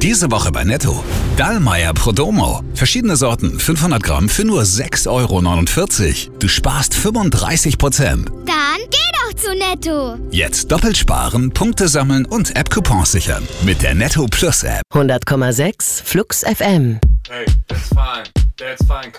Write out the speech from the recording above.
Diese Woche bei Netto. Dallmayr Prodomo. Verschiedene Sorten, 500 Gramm für nur 6,49 €. Du sparst 35%. Dann geh doch zu Netto. Jetzt doppelt sparen, Punkte sammeln und App-Coupons sichern. Mit der Netto Plus App. 100,6 Flux FM. Hey, that's fine.